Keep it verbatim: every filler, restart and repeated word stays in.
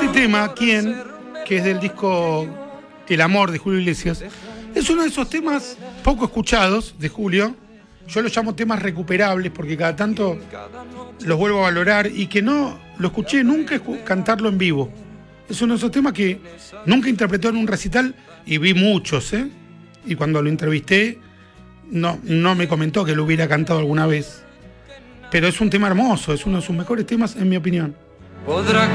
Este tema, ¿Quién?, que es del disco El Amor de Julio Iglesias, es uno de esos temas poco escuchados de Julio. Yo los llamo temas recuperables porque cada tanto los vuelvo a valorar y que no lo escuché nunca cantarlo en vivo. Es uno de esos temas que nunca interpretó en un recital y vi muchos, ¿eh? Y cuando lo entrevisté, no, no me comentó que lo hubiera cantado alguna vez. Pero es un tema hermoso, es uno de sus mejores temas en mi opinión.